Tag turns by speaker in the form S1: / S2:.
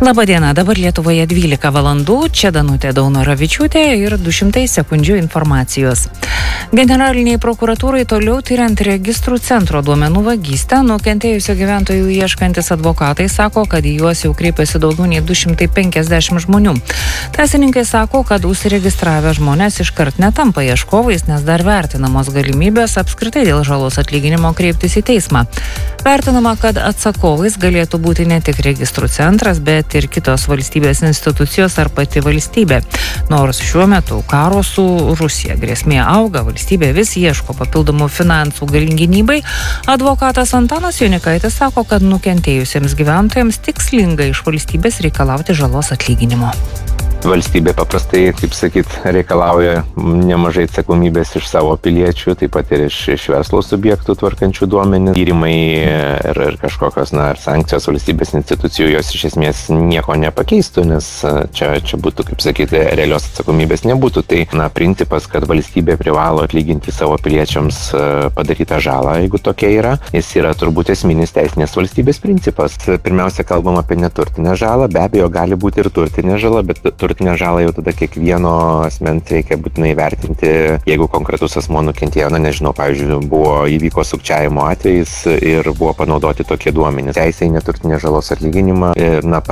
S1: Labadiena, dabar Lietuvoje 12 valandų, čia Danutė Daunoravičiūtė ir 200 sekundžių informacijos. Generaliniai prokuratūrai toliau tyriant registrų centro duomenų vagystę, nukentėjusio gyventojų ieškantis advokatai sako, kad į juos jau kreipėsi daugiau nei 250 žmonių. Teisininkai sako, kad užsiregistravę žmonės iškart netampa ieškovais, nes dar vertinamos galimybės apskritai dėl žalos atlyginimo kreiptis į teismą. Vertinama, kad atsakovais galėtų būti ne tik registrų centras, bet ir kitos valstybės institucijos ar pati valstybė. Nors šiuo metu karo su Rusija grėsmė auga, valstybė vis ieško papildomų finansų gynybai, advokatas Antanas Jonikaitis sako, kad nukentėjusiems gyventojams tikslinga iš valstybės reikalauti žalos atlyginimo.
S2: Valstybė paprastai, kaip sakyt, reikalauja nemažai atsakomybės iš savo piliečių, taip pat ir iš verslo subjektų tvarkančių duomenis. Tyrimai ir kažkokios ar sankcijos valstybės institucijų jos iš esmės nieko nepakeistų, nes čia būtų, kaip sakyti, realios atsakomybės nebūtų. Tai principas, kad valstybė privalo atlyginti savo piliečiams padarytą žalą, jeigu tokia yra, jis yra turbūt esminis teisinės valstybės principas. Pirmiausia, kalbam apie neturtinę žalą, be abejo gali būti ir turtinė žala, bet turtinę žalą jau tada kiekvieno asmens reikia būtinai vertinti, jeigu konkretus asmuo nukentėjo, nežinau, pavyzdžiui, įvyko sukčiavimo atvejis ir buvo panaudoti tokie duomenys. Teisė į neturtinę žalos atlyginimą